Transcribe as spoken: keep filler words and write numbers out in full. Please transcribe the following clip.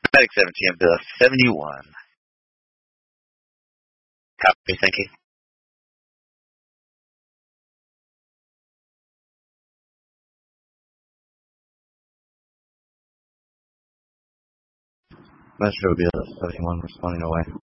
Medic seventeen, Bill seventy-one. Copy, thank you. Metro Bill seventy-one responding away.